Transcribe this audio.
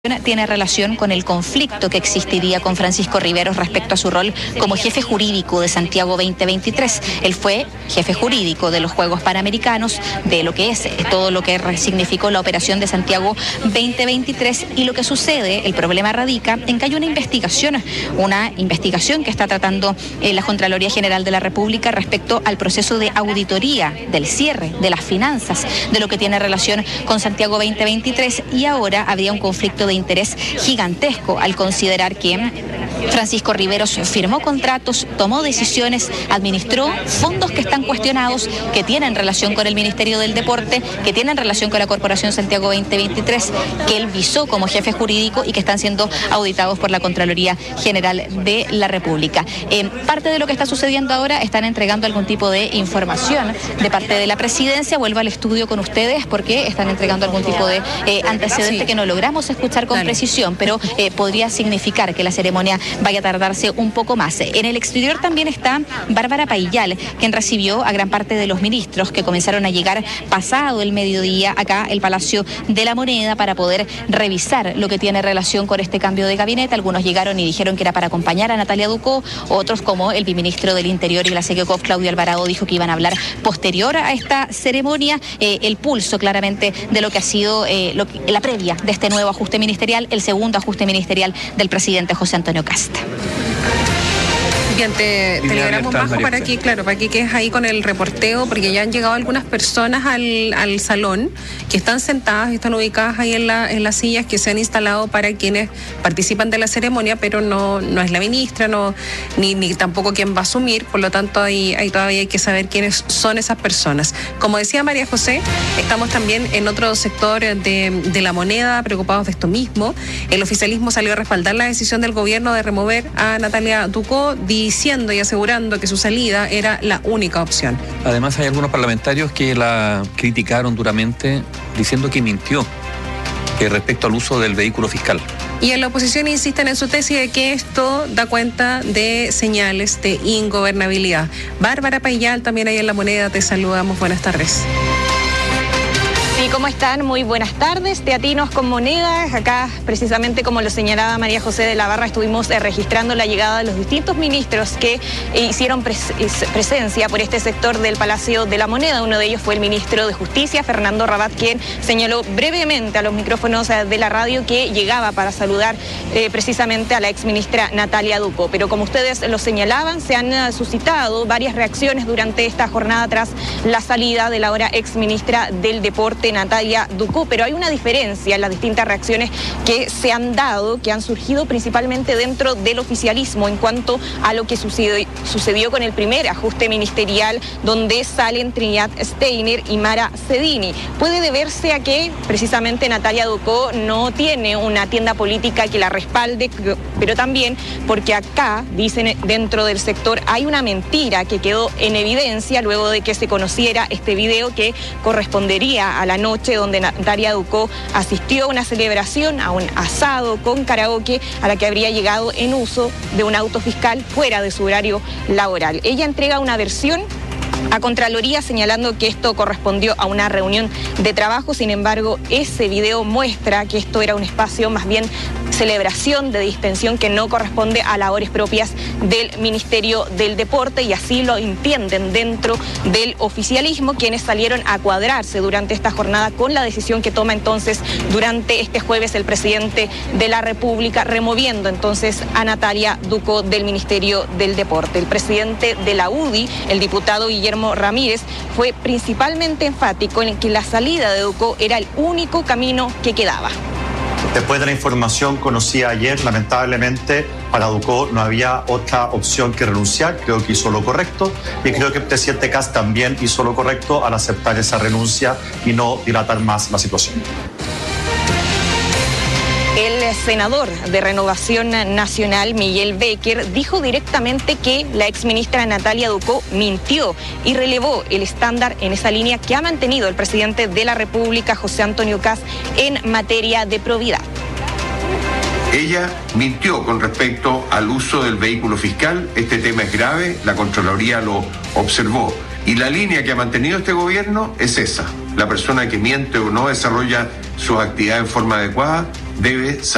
Tiene relación con el conflicto que existiría con Francisco Riveros respecto a su rol como jefe jurídico de Santiago 2023. Él fue jefe jurídico de los Juegos Panamericanos, de lo que es todo lo que significó la operación de Santiago 2023, y lo que sucede, el problema radica en que hay una investigación que está tratando la Contraloría General de la República respecto al proceso de auditoría del cierre de las finanzas de lo que tiene relación con Santiago 2023, y ahora habría un conflicto de interés gigantesco al considerar que Francisco Riveros firmó contratos, tomó decisiones, administró fondos que están cuestionados, que tienen relación con el Ministerio del Deporte, que tienen relación con la Corporación Santiago 2023, que él visó como jefe jurídico y que están siendo auditados por la Contraloría General de la República. Parte de lo que está sucediendo ahora, están entregando algún tipo de información de parte de la presidencia. Vuelvo al estudio con ustedes porque están entregando algún tipo de antecedente que no logramos escuchar con precisión, pero podría significar que la ceremonia vaya a tardarse un poco más. En el exterior también está Bárbara Paillal, quien recibió a gran parte de los ministros que comenzaron a llegar pasado el mediodía acá al Palacio de la Moneda para poder revisar lo que tiene relación con este cambio de gabinete. Algunos llegaron y dijeron que era para acompañar a Natalia Ducó, otros, como el viceministro del Interior y la SECECOF, Claudio Alvarado, dijo que iban a hablar posterior a esta ceremonia, el pulso claramente de lo que ha sido la previa de este nuevo ajuste ministerial, el segundo ajuste ministerial del presidente José Antonio Kast. Bien, te liberamos, Majo, para que quedes ahí con el reporteo, porque ya han llegado algunas personas al salón que están sentadas, están ubicadas ahí en las sillas que se han instalado para quienes participan de la ceremonia, pero no es la ministra, ni tampoco quien va a asumir. Por lo tanto, ahí todavía hay que saber quiénes son esas personas. Como decía María José, estamos también en otro sector de la moneda, preocupados de esto mismo. El oficialismo salió a respaldar la decisión del gobierno de remover a Natalia Ducó, diciendo y asegurando que su salida era la única opción. Además, hay algunos parlamentarios que la criticaron duramente, diciendo que mintió respecto al uso del vehículo fiscal. Y en la oposición insisten en su tesis de que esto da cuenta de señales de ingobernabilidad. Bárbara Paillal, también ahí en La Moneda, te saludamos. Buenas tardes. Sí, ¿cómo están? Muy buenas tardes. Teatinos con Monedas. Acá, precisamente como lo señalaba María José de la Barra, estuvimos registrando la llegada de los distintos ministros que hicieron presencia por este sector del Palacio de la Moneda. Uno de ellos fue el ministro de Justicia, Fernando Rabat, quien señaló brevemente a los micrófonos de la radio que llegaba para saludar precisamente a la exministra Natalia Ducó. Pero como ustedes lo señalaban, se han suscitado varias reacciones durante esta jornada tras la salida de la ahora exministra del Deporte, Natalia Ducó, pero hay una diferencia en las distintas reacciones que se han dado, que han surgido principalmente dentro del oficialismo en cuanto a lo que sucedió con el primer ajuste ministerial, donde salen Trinidad Steiner y Mara Cedini. Puede deberse a que precisamente Natalia Ducó no tiene una tienda política que la respalde, pero también porque acá, dicen dentro del sector, hay una mentira que quedó en evidencia luego de que se conociera este video que correspondería a la noche donde Natalia Ducó asistió a una celebración, a un asado con karaoke, a la que habría llegado en uso de un auto fiscal fuera de su horario laboral. Ella entrega una versión a Contraloría señalando que esto correspondió a una reunión de trabajo. Sin embargo, ese video muestra que esto era un espacio más bien celebración de distensión que no corresponde a labores propias del Ministerio del Deporte, y así lo entienden dentro del oficialismo, quienes salieron a cuadrarse durante esta jornada con la decisión que toma entonces durante este jueves el presidente de la República, removiendo entonces a Natalia Ducó del Ministerio del Deporte. El presidente de la UDI, el diputado Guillermo Ramírez, fue principalmente enfático en que la salida de Ducó era el único camino que quedaba. Después de la información conocida ayer, lamentablemente para Ducó no había otra opción que renunciar. Creo que hizo lo correcto, y creo que el presidente Kast también hizo lo correcto al aceptar esa renuncia y no dilatar más la situación. El senador de Renovación Nacional, Miguel Becker, dijo directamente que la exministra Natalia Ducó mintió y relevó el estándar en esa línea que ha mantenido el presidente de la República, José Antonio Kast, en materia de probidad. Ella mintió con respecto al uso del vehículo fiscal. Este tema es grave, la Contraloría lo observó. Y la línea que ha mantenido este gobierno es esa. La persona que miente o no desarrolla sus actividades en forma adecuada debe salir